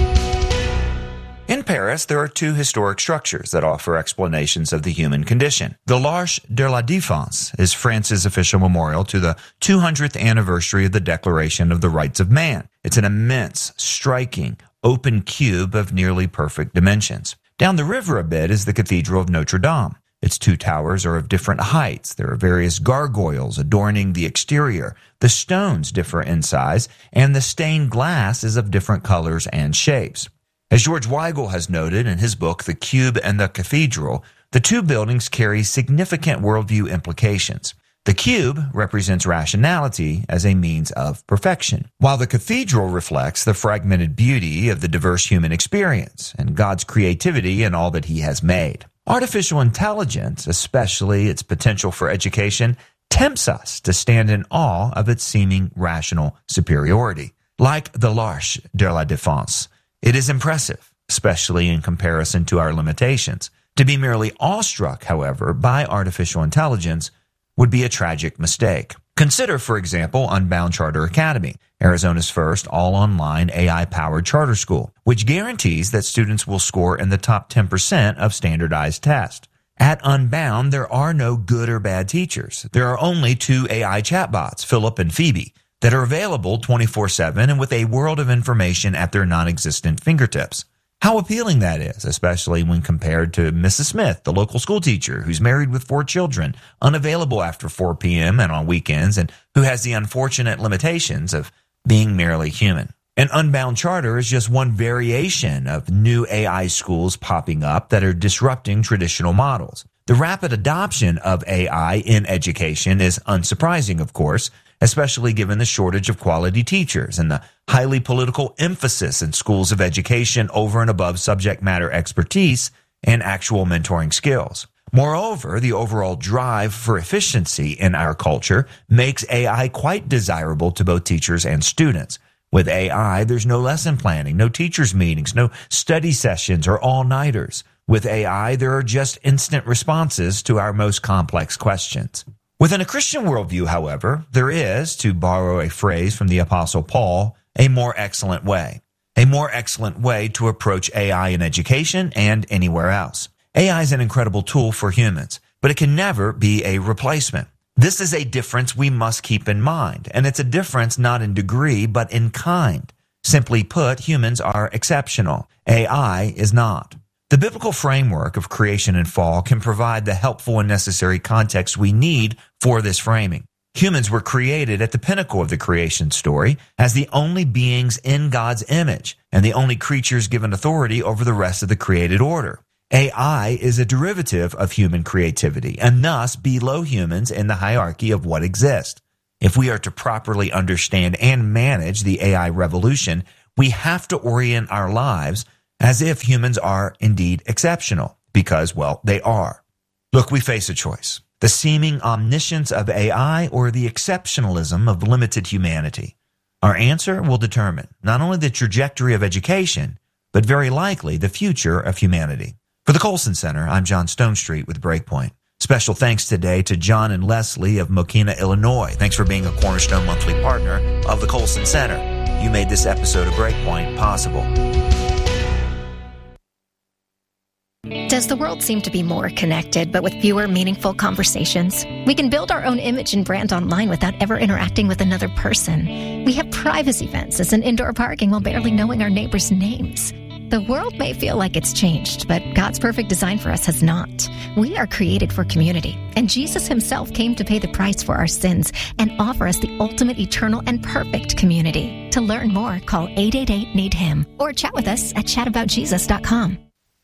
In Paris, there are two historic structures that offer explanations of the human condition. The L'Arche de la Défense is France's official memorial to the two hundredth anniversary of the Declaration of the Rights of Man. It's an immense, striking, open cube of nearly perfect dimensions. Down the river a bit is the Cathedral of Notre Dame. Its two towers are of different heights. There are various gargoyles adorning the exterior. The stones differ in size, and the stained glass is of different colors and shapes. As George Weigel has noted in his book, The Cube and the Cathedral, the two buildings carry significant worldview implications. The cube represents rationality as a means of perfection, while the cathedral reflects the fragmented beauty of the diverse human experience and God's creativity in all that he has made. Artificial intelligence, especially its potential for education, tempts us to stand in awe of its seeming rational superiority. Like the L'Arche de la Défense, it is impressive, especially in comparison to our limitations. To be merely awestruck, however, by artificial intelligence would be a tragic mistake. Consider, for example, Unbound Charter Academy, Arizona's first all-online A I-powered charter school, which guarantees that students will score in the top ten percent of standardized tests. At Unbound, there are no good or bad teachers. There are only two A I chatbots, Philip and Phoebe, that are available twenty-four seven and with a world of information at their non-existent fingertips. How appealing that is, especially when compared to Missus Smith, the local school teacher who's married with four children, unavailable after four p.m. and on weekends, and who has the unfortunate limitations of being merely human. An Unbound Charter is just one variation of new A I schools popping up that are disrupting traditional models. The rapid adoption of A I in education is unsurprising, of course, especially given the shortage of quality teachers and the highly political emphasis in schools of education over and above subject matter expertise and actual mentoring skills. Moreover, the overall drive for efficiency in our culture makes A I quite desirable to both teachers and students. With A I, there's no lesson planning, no teachers' meetings, no study sessions or all-nighters. With A I, there are just instant responses to our most complex questions. Within a Christian worldview, however, there is, to borrow a phrase from the Apostle Paul, a more excellent way. A more excellent way to approach A I in education and anywhere else. A I is an incredible tool for humans, but it can never be a replacement. This is a difference we must keep in mind, and it's a difference not in degree, but in kind. Simply put, humans are exceptional. A I is not. The biblical framework of creation and fall can provide the helpful and necessary context we need for this framing. Humans were created at the pinnacle of the creation story as the only beings in God's image and the only creatures given authority over the rest of the created order. A I is a derivative of human creativity and thus below humans in the hierarchy of what exists. If we are to properly understand and manage the A I revolution, we have to orient our lives as if humans are indeed exceptional, because, well, they are. Look, we face a choice. The seeming omniscience of A I or the exceptionalism of limited humanity. Our answer will determine not only the trajectory of education, but very likely the future of humanity. For the Colson Center, I'm John Stonestreet with Breakpoint. Special thanks today to John and Leslie of Mokena, Illinois. Thanks for being a Cornerstone monthly partner of the Colson Center. You made this episode of Breakpoint possible. Does the world seem to be more connected, but with fewer meaningful conversations? We can build our own image and brand online without ever interacting with another person. We have privacy fences and indoor parking while barely knowing our neighbors' names. The world may feel like it's changed, but God's perfect design for us has not. We are created for community, and Jesus himself came to pay the price for our sins and offer us the ultimate, eternal, and perfect community. To learn more, call eight eight eight, need him or chat with us at chat about jesus dot com.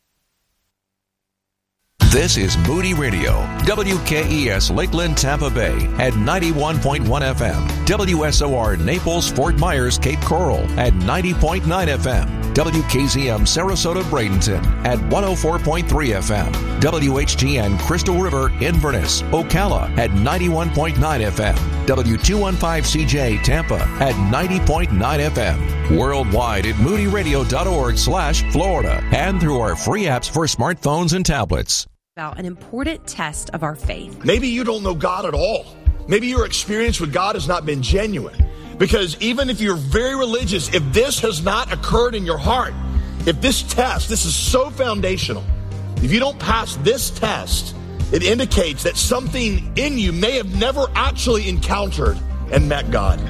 This is Moody Radio, W K E S Lakeland, Tampa Bay at ninety-one point one F M, W S O R Naples, Fort Myers, Cape Coral at ninety point nine F M, W K Z M Sarasota, Bradenton at one oh four point three F M, W H G N Crystal River, Inverness, Ocala at ninety-one point nine F M, W two fifteen C J Tampa at ninety point nine F M, worldwide at moody radio dot org slash Florida, and through our free apps for smartphones and tablets. About an important test of our faith. Maybe you don't know God at all. Maybe your experience with God has not been genuine. Because even if you're very religious, if this has not occurred in your heart, if this test, this is so foundational, if you don't pass this test, it indicates that something in you may have never actually encountered and met God.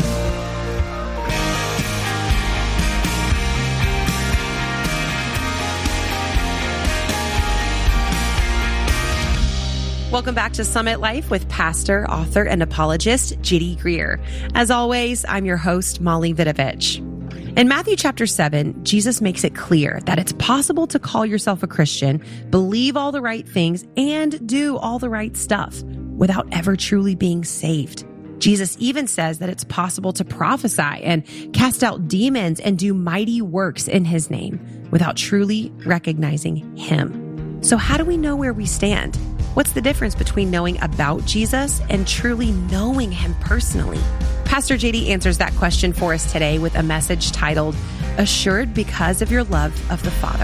Welcome back to Summit Life with pastor, author, and apologist J D Greer. As always, I'm your host, Molly Vidovich. In Matthew chapter seven, Jesus makes it clear that it's possible to call yourself a Christian, believe all the right things, and do all the right stuff without ever truly being saved. Jesus even says that it's possible to prophesy and cast out demons and do mighty works in his name without truly recognizing him. So how do we know where we stand? What's the difference between knowing about Jesus and truly knowing him personally? Pastor J D answers that question for us today with a message titled, Assured Because of Your Love of the Father.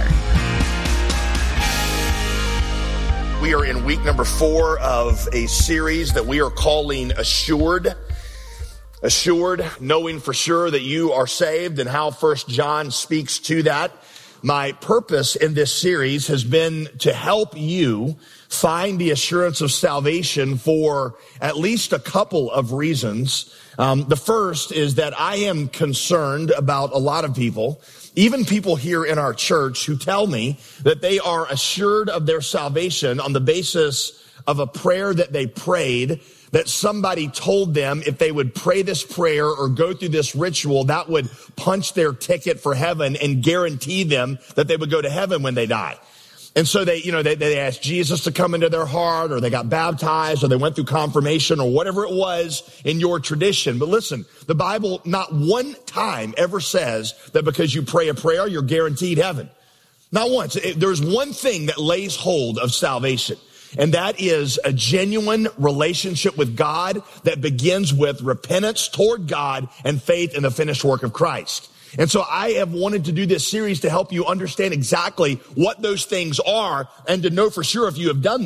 We are in week number four of a series that we are calling Assured. Assured, knowing for sure that you are saved and how First John speaks to that. My purpose in this series has been to help you find the assurance of salvation for at least a couple of reasons. Um, the first is that I am concerned about a lot of people, even people here in our church, who tell me that they are assured of their salvation on the basis of a prayer that they prayed, that somebody told them if they would pray this prayer or go through this ritual, that would punch their ticket for heaven and guarantee them that they would go to heaven when they die. And so they, you know, they, they asked Jesus to come into their heart, or they got baptized, or they went through confirmation, or whatever it was in your tradition. But listen, the Bible not one time ever says that because you pray a prayer, you're guaranteed heaven. Not once. There's one thing that lays hold of salvation, and that is a genuine relationship with God that begins with repentance toward God and faith in the finished work of Christ. And so I have wanted to do this series to help you understand exactly what those things are and to know for sure if you have done them.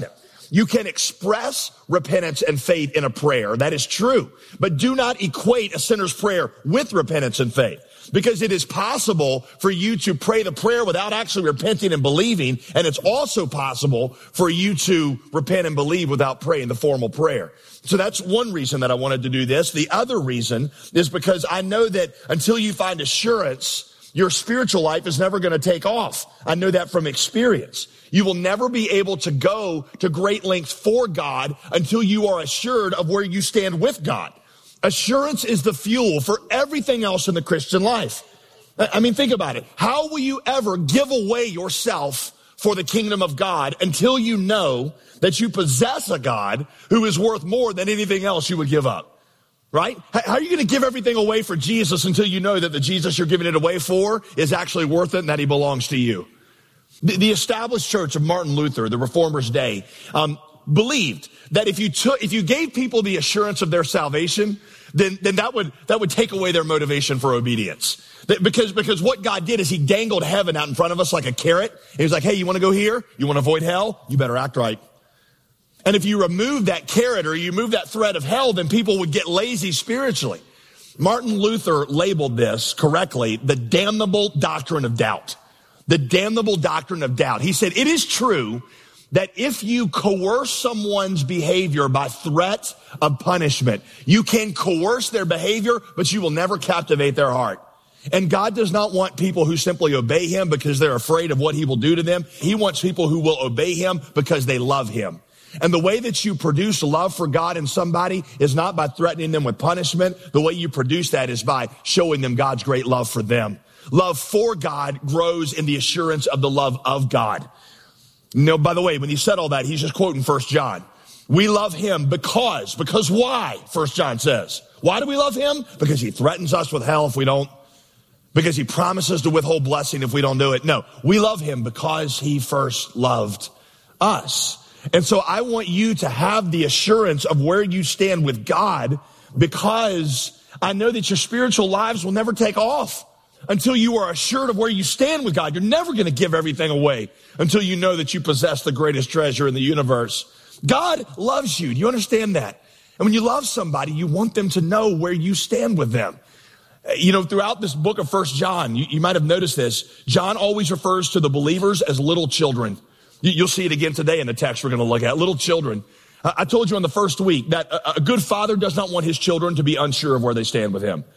You can express repentance and faith in a prayer. That is true. But do not equate a sinner's prayer with repentance and faith. Because it is possible for you to pray the prayer without actually repenting and believing. And it's also possible for you to repent and believe without praying the formal prayer. So that's one reason that I wanted to do this. The other reason is because I know that until you find assurance, your spiritual life is never going to take off. I know that from experience. You will never be able to go to great lengths for God until you are assured of where you stand with God. Assurance is the fuel for everything else in the Christian life. I mean, think about it. How will you ever give away yourself for the kingdom of God until you know that you possess a God who is worth more than anything else you would give up? Right? How are you going to give everything away for Jesus until you know that the Jesus you're giving it away for is actually worth it and that he belongs to you? The, the established church of Martin Luther, the Reformer's day, um, believed that if you took, if you gave people the assurance of their salvation, then, then that would, that would take away their motivation for obedience. That because, because what God did is he dangled heaven out in front of us like a carrot. He was like, hey, you want to go here? You want to avoid hell? You better act right. And if you remove that carrot or you remove that threat of hell, then people would get lazy spiritually. Martin Luther labeled this correctly, the damnable doctrine of doubt. The damnable doctrine of doubt. He said, it is true that if you coerce someone's behavior by threat of punishment, you can coerce their behavior, but you will never captivate their heart. And God does not want people who simply obey him because they're afraid of what he will do to them. He wants people who will obey him because they love him. And the way that you produce love for God in somebody is not by threatening them with punishment. The way you produce that is by showing them God's great love for them. Love for God grows in the assurance of the love of God. No, by the way, when he said all that, he's just quoting First John. We love him because, because why? First John says. Why do we love him? Because he threatens us with hell if we don't. Because he promises to withhold blessing if we don't do it. No, we love him because he first loved us. And so I want you to have the assurance of where you stand with God, because I know that your spiritual lives will never take off until you are assured of where you stand with God. You're never going to give everything away until you know that you possess the greatest treasure in the universe. God loves you. Do you understand that? And when you love somebody, you want them to know where you stand with them. You know, throughout this book of First John, you, you might have noticed this. John always refers to the believers as little children. You'll see it again today in the text we're going to look at. Little children. I told you on the first week that a good father does not want his children to be unsure of where they stand with him.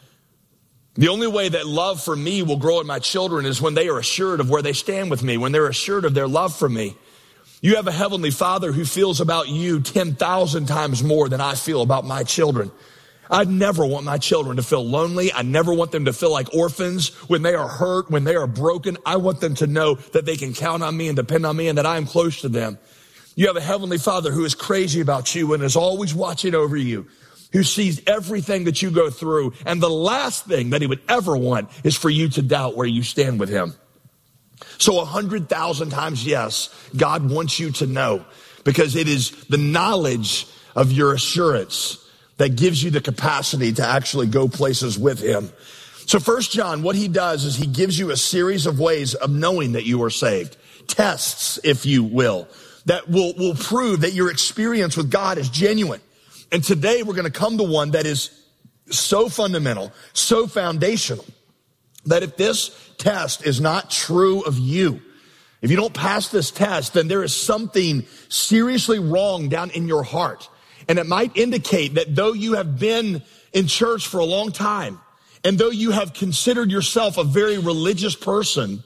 The only way that love for me will grow in my children is when they are assured of where they stand with me, when they're assured of their love for me. You have a heavenly Father who feels about you ten thousand times more than I feel about my children. I never want my children to feel lonely. I never want them to feel like orphans when they are hurt, when they are broken. I want them to know that they can count on me and depend on me and that I am close to them. You have a heavenly Father who is crazy about you and is always watching over you, who sees everything that you go through. And the last thing that he would ever want is for you to doubt where you stand with him. So a hundred thousand times yes, God wants you to know, because it is the knowledge of your assurance that gives you the capacity to actually go places with him. So First John, what he does is he gives you a series of ways of knowing that you are saved. Tests, if you will, that will, will prove that your experience with God is genuine. And today we're going to come to one that is so fundamental, so foundational, that if this test is not true of you, if you don't pass this test, then there is something seriously wrong down in your heart. And it might indicate that though you have been in church for a long time, and though you have considered yourself a very religious person,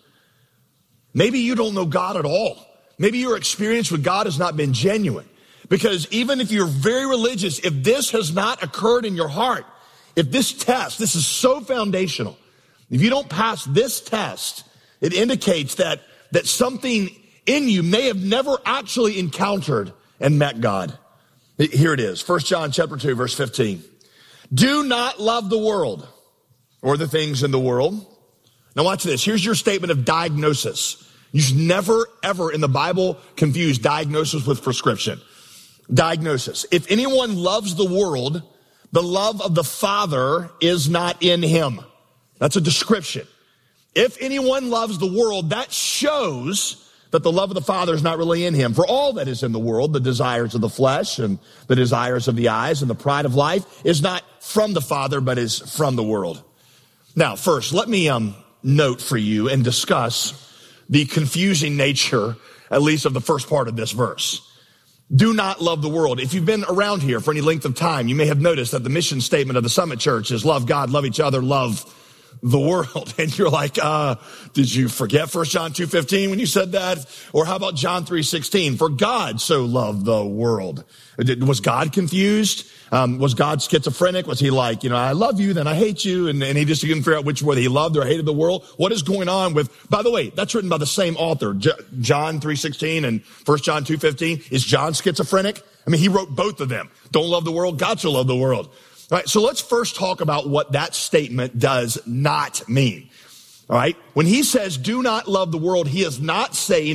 maybe you don't know God at all. Maybe your experience with God has not been genuine. Because even if you're very religious, if this has not occurred in your heart, if this test, this is so foundational, if you don't pass this test, it indicates that, that something in you may have never actually encountered and met God. Here it is, First John chapter two, verse fifteen. Do not love the world or the things in the world. Now watch this. Here's your statement of diagnosis. You should never, ever in the Bible confuse diagnosis with prescription. Diagnosis. If anyone loves the world, the love of the Father is not in him. That's a description. If anyone loves the world, that shows that the love of the Father is not really in him. For all that is in the world, the desires of the flesh and the desires of the eyes and the pride of life, is not from the Father, but is from the world. Now, first, let me um, note for you and discuss the confusing nature, at least of the first part of this verse. Do not love the world. If you've been around here for any length of time, you may have noticed that the mission statement of the Summit Church is love God, love each other, love the world. And you're like, uh, did you forget First John two fifteen when you said that? Or how about John three sixteen? For God so loved the world. Was God confused? Um, was God schizophrenic? Was he like, you know, I love you, then I hate you, and, and he just couldn't figure out which whether he loved or hated the world? What is going on with, by the way, that's written by the same author, J- John three sixteen and First John two fifteen. Is John schizophrenic? I mean, he wrote both of them. Don't love the world, God so loved the world. All right, so let's first talk about what that statement does not mean. All right, when he says do not love the world, he is not saying